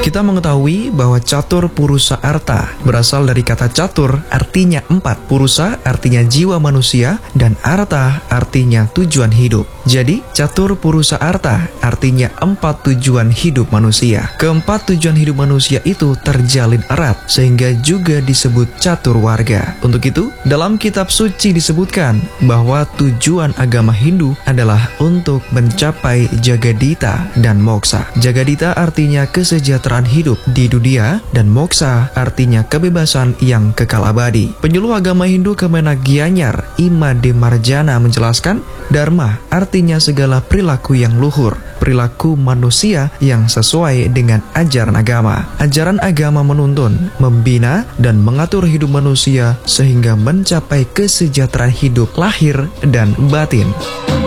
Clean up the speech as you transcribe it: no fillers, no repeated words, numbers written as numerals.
Kita mengetahui bahwa catur purusa arta berasal dari kata catur artinya 4, purusa artinya jiwa manusia, dan arta artinya tujuan hidup. Jadi, catur purusa arta artinya 4 tujuan hidup manusia. Keempat tujuan hidup manusia itu terjalin erat, sehingga juga disebut catur warga. Untuk itu, dalam kitab suci disebutkan bahwa tujuan agama Hindu adalah untuk mencapai jagadita dan moksa. Jagadita artinya kesejahteraan hidup di dunia, dan moksa artinya kebebasan yang kekal abadi. Penyuluh agama Hindu Kemenak Gianyar, Imade Marjana menjelaskan, Dharma artinya segala perilaku yang luhur, perilaku manusia yang sesuai dengan ajaran agama. Ajaran agama menuntun, membina, dan mengatur hidup manusia sehingga mencapai kesejahteraan hidup lahir dan batin.